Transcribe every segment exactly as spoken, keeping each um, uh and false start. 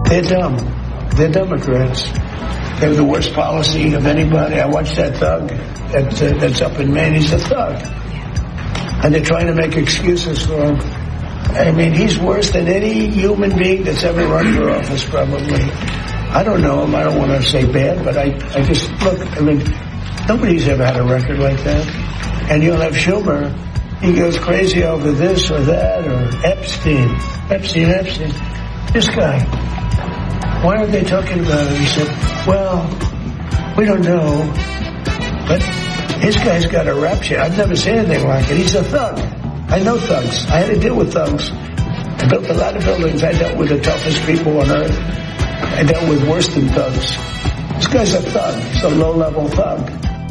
They're dumb. They're Democrats. They have the worst policy of anybody. I watched that thug that, uh, that's up in Maine. He's a thug. And they're trying to make excuses for him. I mean, he's worse than any human being that's ever run for office, probably. I don't know him. I don't want to say bad, but I, I just, look, I mean, nobody's ever had a record like that. And you'll have Schumer. He goes crazy over this or that, or Epstein. Epstein, Epstein. This guy. Why aren't they talking about it? He said, well, we don't know. But this guy's got a rap sheet. I've never seen anything like it. He's a thug. I know thugs. I had to deal with thugs. I built a lot of buildings. I dealt with the toughest people on earth. I dealt with worse than thugs. This guy's a thug. He's a low-level thug.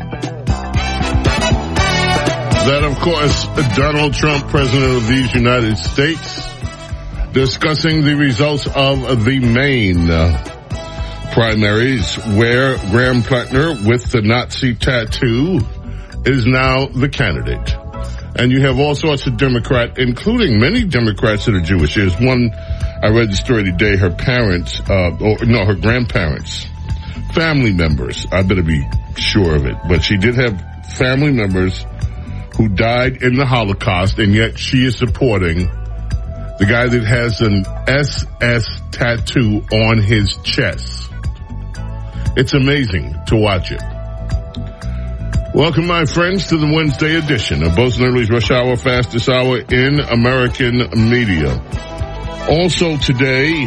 That, of course, Donald Trump, President of these United States, discussing the results of the Maine uh, primaries, where Graham Plattner, with the Nazi tattoo, is now the candidate. And you have all sorts of Democrats, including many Democrats that are Jewish. There's one, I read the story today, her parents, uh, or no, her grandparents, family members, I better be sure of it, but she did have family members who died in the Holocaust, and yet she is supporting the guy that has an S S tattoo on his chest. It's amazing to watch it. Welcome, my friends, to the Wednesday edition of Boson Early's Rush Hour, fastest hour in American media. Also today,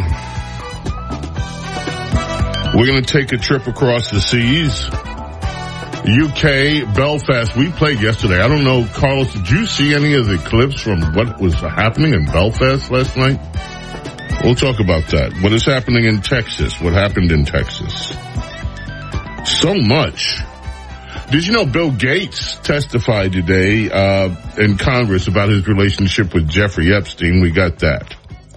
we're going to take a trip across the seas. U K, Belfast. We played yesterday. I don't know, Carlos, did you see any of the clips from what was happening in Belfast last night? We'll talk about that. What is happening in Texas? What happened in Texas? So much. Did you know Bill Gates testified today uh in Congress about his relationship with Jeffrey Epstein? We got that.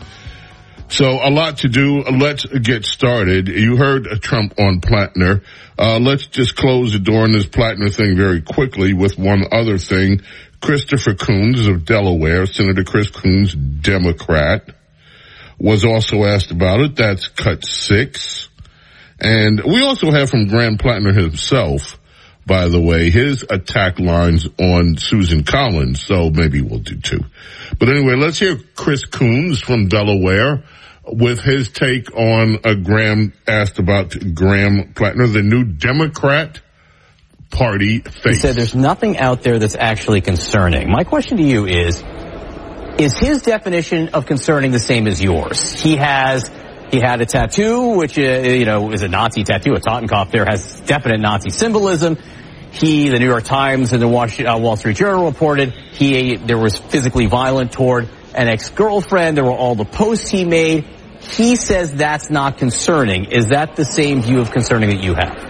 So a lot to do. Let's get started. You heard Trump on Plattner. Uh, let's just close the door on this Plattner thing very quickly with one other thing. Christopher Coons of Delaware, Senator Chris Coons, Democrat, was also asked about it. That's cut six. And we also have from Graham Plattner himself, by the way, his attack lines on Susan Collins, so maybe we'll do two. But anyway, let's hear Chris Coons from Delaware with his take on uh, Graham, asked about Graham Plattner, the new Democrat Party face. He said there's nothing out there that's actually concerning. My question to you is, is his definition of concerning the same as yours? He has... He had a tattoo, which, uh, you know, is a Nazi tattoo. A Totenkopf there has definite Nazi symbolism. He, the New York Times and the Wall Street Journal reported he, there was physically violent toward an ex-girlfriend. There were all the posts he made. He says that's not concerning. Is that the same view of concerning that you have?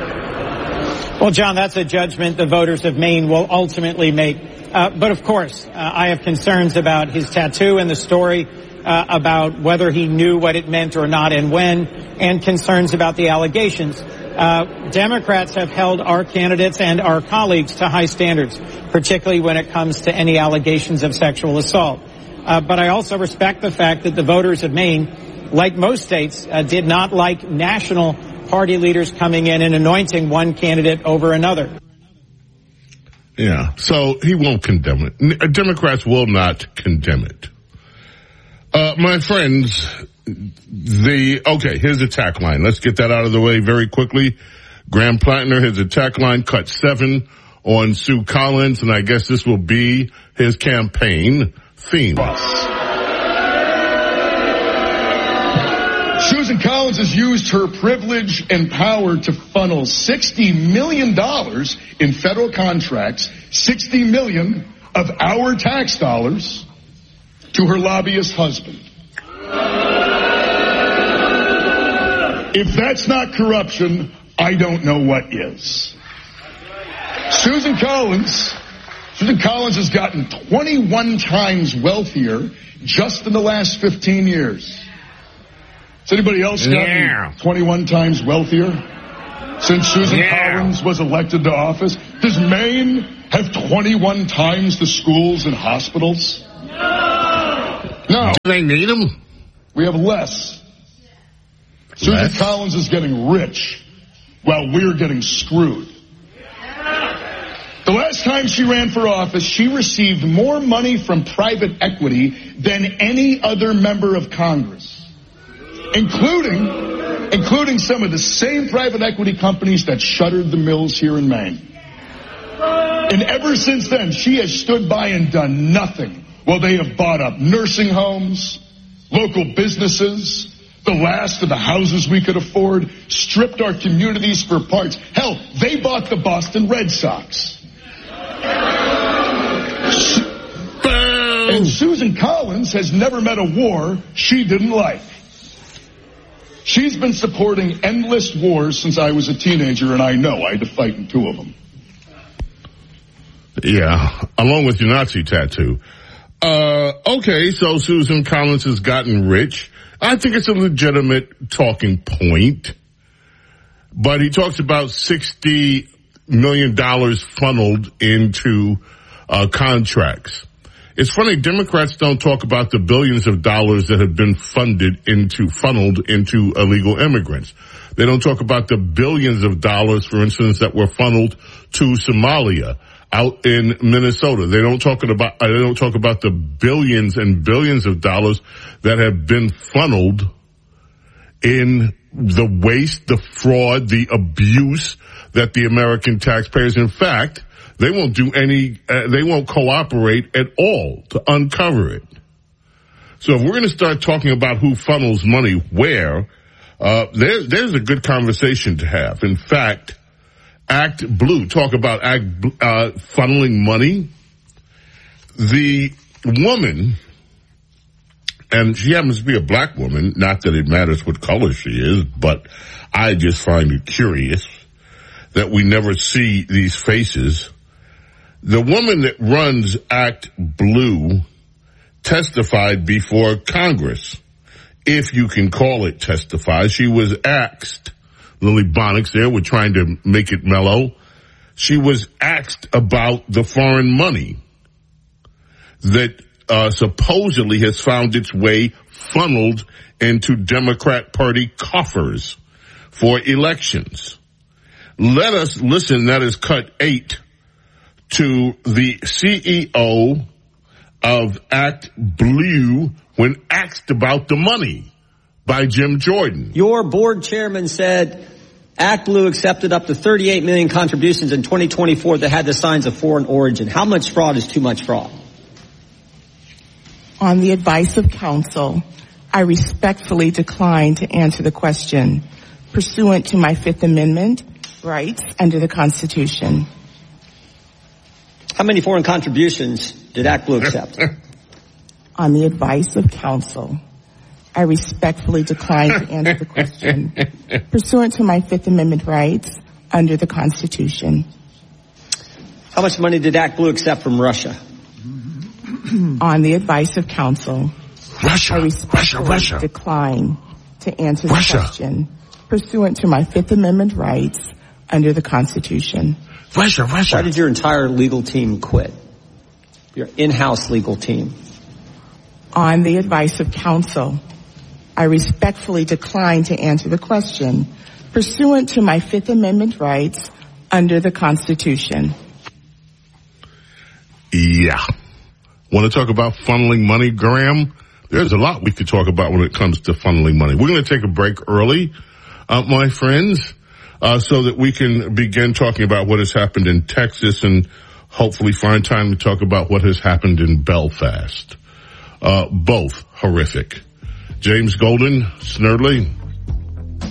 Well, John, that's a judgment the voters of Maine will ultimately make. Uh, but of course, uh, I have concerns about his tattoo and the story. Uh, about whether he knew what it meant or not and when, and concerns about the allegations. Uh, Democrats have held our candidates and our colleagues to high standards, particularly when it comes to any allegations of sexual assault. Uh, but I also respect the fact that the voters of Maine, like most states, uh, did not like national party leaders coming in and anointing one candidate over another. Yeah, so he won't condemn it. Democrats will not condemn it. Uh, my friends, the, okay, his attack line. Let's get that out of the way very quickly. Graham Plattner, his attack line, cut seven on Sue Collins, and I guess this will be his campaign theme. Susan Collins has used her privilege and power to funnel sixty million dollars in federal contracts, sixty million dollars of our tax dollars, to her lobbyist husband. If that's not corruption, I don't know what is. Susan Collins, Susan Collins has gotten twenty-one times wealthier just in the last fifteen years. Has anybody else gotten yeah. twenty-one times wealthier since Susan yeah. Collins was elected to office? Does Maine have twenty-one times the schools and hospitals? No. Do they need them? We have less. Susan Les? Collins is getting rich while we're getting screwed. The last time she ran for office, she received more money from private equity than any other member of Congress, including, including some of the same private equity companies that shuttered the mills here in Maine. And ever since then, she has stood by and done nothing while they have bought up nursing homes, local businesses, the last of the houses we could afford, stripped our communities for parts. Hell, they bought the Boston Red Sox. And Susan Collins has never met a war she didn't like. She's been supporting endless wars since I was a teenager, and I know I had to fight in two of them. Yeah, along with your Nazi tattoo. Uh, okay, so Susan Collins has gotten rich. I think it's a legitimate talking point. But he talks about sixty million dollars funneled into uh, contracts. It's funny, Democrats don't talk about the billions of dollars that have been funded into, funneled into illegal immigrants. They don't talk about the billions of dollars, for instance, that were funneled to Somalia out in Minnesota. They don't talk about, they don't talk about the billions and billions of dollars that have been funneled in the waste, the fraud, the abuse that the American taxpayers, in fact, they won't do any, uh, they won't cooperate at all to uncover it. So if we're going to start talking about who funnels money where, uh, there, there's a good conversation to have. In fact, Act Blue, talk about Act, uh, funneling money. The woman, and she happens to be a black woman, not that it matters what color she is, but I just find it curious that we never see these faces. The woman that runs Act Blue testified before Congress, if you can call it testify. She was asked, Lily Bonix there, we're trying to make it mellow. She was asked about the foreign money that uh, supposedly has found its way funneled into Democrat Party coffers for elections. Let us listen, that is cut eight, to the C E O of Act Blue when asked about the money by Jim Jordan. Your board chairman said Act Blue accepted up to thirty-eight million contributions in twenty twenty-four that had the signs of foreign origin. How much fraud is too much fraud? On the advice of counsel, I respectfully decline to answer the question pursuant to my Fifth Amendment rights under the Constitution. How many foreign contributions did Act Blue accept? On the advice of counsel, I respectfully decline to answer the question pursuant to my Fifth Amendment rights under the Constitution. How much money did Act Blue accept from Russia? On the advice of counsel, Russia, I respectfully Russia, Russia. decline to answer the Russia. question pursuant to my Fifth Amendment rights under the Constitution. Russia, Russia. Why did your entire legal team quit? Your in-house legal team. On the advice of counsel, I respectfully decline to answer the question pursuant to my Fifth Amendment rights under the Constitution. Yeah. Want to talk about funneling money, Graham? There's a lot we could talk about when it comes to funneling money. We're going to take a break early, uh, my friends, uh, so that we can begin talking about what has happened in Texas and hopefully find time to talk about what has happened in Belfast. Uh, both horrific. James Golden, Snerdley.